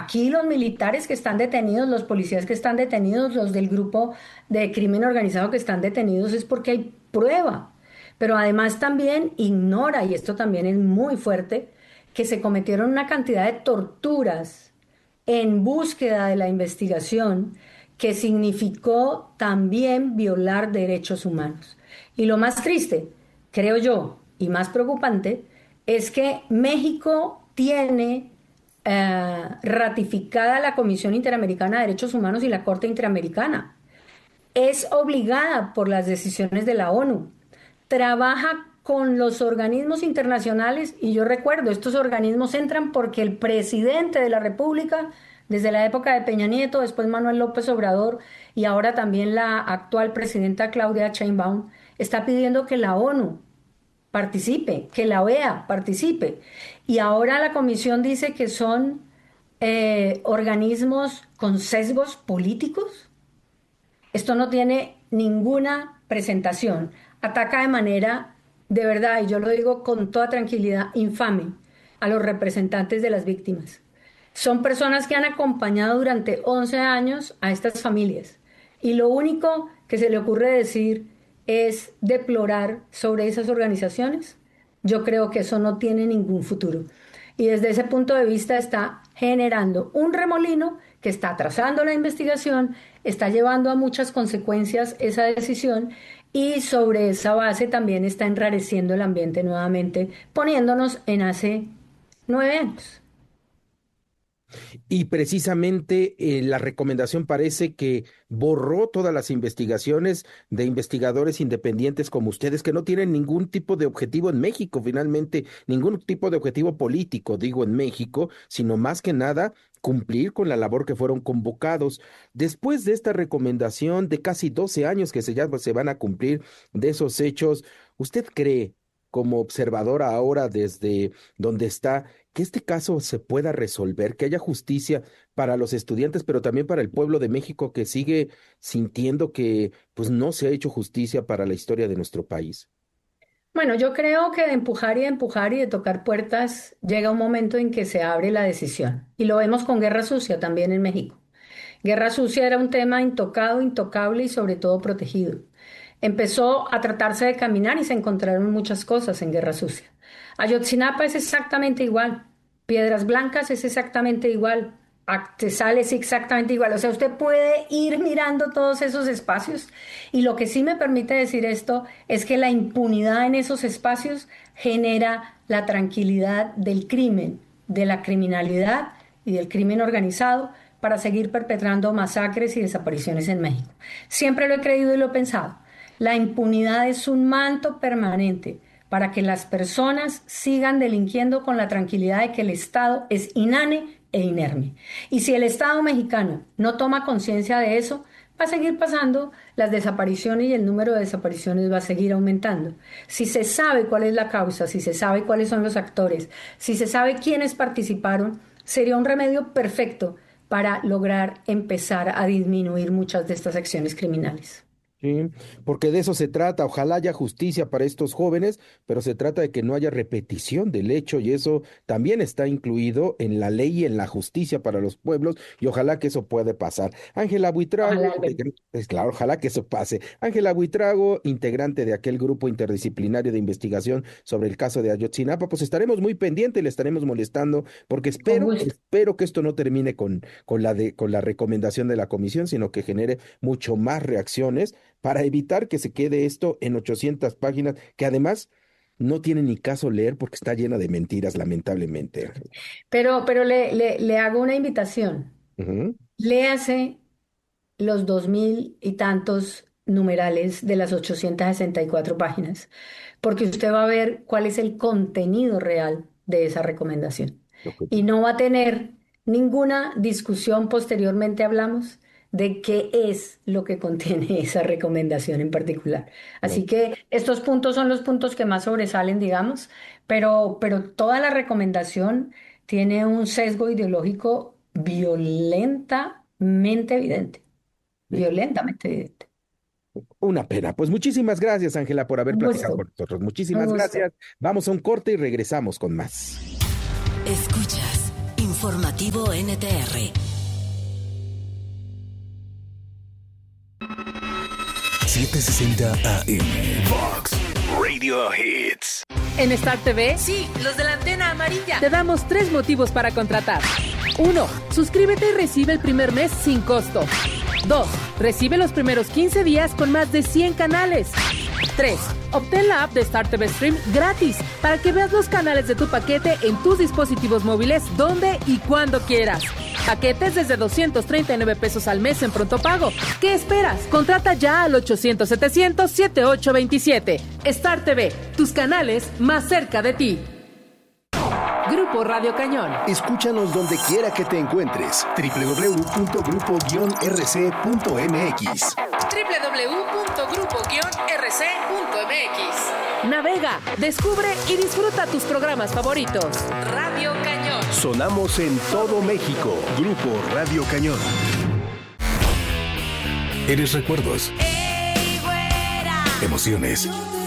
aquí los militares que están detenidos, los policías que están detenidos, los del grupo de crimen organizado que están detenidos es porque hay prueba. Pero además también ignora, y esto también es muy fuerte, que se cometieron una cantidad de torturas en búsqueda de la investigación que significó también violar derechos humanos. Y lo más triste, creo yo, y más preocupante, es que México tiene ratificada la Comisión Interamericana de Derechos Humanos y la Corte Interamericana. Es obligada por las decisiones de la ONU. Trabaja con los organismos internacionales y yo recuerdo, estos organismos entran porque el presidente de la República, desde la época de Peña Nieto, después Manuel López Obrador y ahora también la actual presidenta Claudia Sheinbaum, está pidiendo que la ONU participe, que la OEA participe. Y ahora la comisión dice que son organismos con sesgos políticos. Esto no tiene ninguna presentación. Ataca de manera, de verdad, y yo lo digo con toda tranquilidad, infame a los representantes de las víctimas. Son personas que han acompañado durante 11 años a estas familias. Y lo único que se le ocurre decir es deplorar sobre esas organizaciones. Yo creo que eso no tiene ningún futuro. Y desde ese punto de vista está generando un remolino que está atrasando la investigación, está llevando a muchas consecuencias esa decisión y sobre esa base también está enrareciendo el ambiente nuevamente, poniéndonos en hace 9 años. Y precisamente la recomendación parece que borró todas las investigaciones de investigadores independientes como ustedes, que no tienen ningún tipo de objetivo en México, finalmente, ningún tipo de objetivo político, digo, en México, sino más que nada cumplir con la labor que fueron convocados. Después de esta recomendación de casi 12 años que ya se van a cumplir de esos hechos, ¿usted cree, como observadora ahora desde donde está, que este caso se pueda resolver, que haya justicia para los estudiantes, pero también para el pueblo de México que sigue sintiendo que pues no se ha hecho justicia para la historia de nuestro país? Bueno, yo creo que de empujar y de tocar puertas llega un momento en que se abre la decisión. Y lo vemos con Guerra Sucia también en México. Guerra Sucia era un tema intocado, intocable y sobre todo protegido. Empezó a tratarse de caminar y se encontraron muchas cosas en Guerra Sucia. Ayotzinapa es exactamente igual. Piedras Blancas es exactamente igual. Actesal es exactamente igual. O sea, usted puede ir mirando todos esos espacios y lo que sí me permite decir esto es que la impunidad en esos espacios genera la tranquilidad del crimen, de la criminalidad y del crimen organizado para seguir perpetrando masacres y desapariciones en México. Siempre lo he creído y lo he pensado. La impunidad es un manto permanente para que las personas sigan delinquiendo con la tranquilidad de que el Estado es inane e inerme. Y si el Estado mexicano no toma conciencia de eso, va a seguir pasando las desapariciones y el número de desapariciones va a seguir aumentando. Si se sabe cuál es la causa, si se sabe cuáles son los actores, si se sabe quiénes participaron, sería un remedio perfecto para lograr empezar a disminuir muchas de estas acciones criminales. Sí, porque de eso se trata. Ojalá haya justicia para estos jóvenes, pero se trata de que no haya repetición del hecho y eso también está incluido en la ley y en la justicia para los pueblos y ojalá que eso puede pasar. Ángela Buitrago, Ojalá, Alberto. pues claro, ojalá que eso pase. Ángela Buitrago, integrante de aquel grupo interdisciplinario de investigación sobre el caso de Ayotzinapa, pues estaremos muy pendientes y le estaremos molestando porque Con espero, gusto. espero que esto no termine con la recomendación de la comisión, sino que genere mucho más reacciones para evitar que se quede esto en 800 páginas, que además no tiene ni caso leer porque está llena de mentiras, lamentablemente, Ángel. Pero le hago una invitación. Ujú. Léase los 2000 y tantos numerales de las 864 páginas, porque usted va a ver cuál es el contenido real de esa recomendación. Ok. Y no va a tener ninguna discusión posteriormente hablamos de qué es lo que contiene esa recomendación en particular. No. Así que estos puntos son los puntos que más sobresalen, digamos, pero toda la recomendación tiene un sesgo ideológico violentamente evidente, violentamente evidente. Una pena. Pues muchísimas gracias, Ángela, por haber Un platicado gusto, con nosotros. un Muchísimas gusto. gracias. Vamos a un corte y regresamos con más. Escuchas Informativo NTR. $760 AM. Fox Radio Hits. En Star TV, Sí, los de la antena amarilla. te damos 3 motivos para contratar. 1. Suscríbete y recibe el primer mes sin costo. 2. Recibe los primeros 15 días con más de 100 canales. 3. Obtén la app de Star TV Stream gratis para que veas los canales de tu paquete en tus dispositivos móviles donde y cuando quieras. Paquetes desde 239 pesos al mes en pronto pago. ¿Qué esperas? Contrata ya al 800-700-7827. Star TV, tus canales más cerca de ti. Grupo Radio Cañón. Escúchanos donde quiera que te encuentres. www.grupo-rc.mx. www.grupo-rc.mx. Navega, descubre y disfruta tus programas favoritos. Radio Cañón. Sonamos en todo México. Grupo Radio Cañón. Eres recuerdos. Emociones.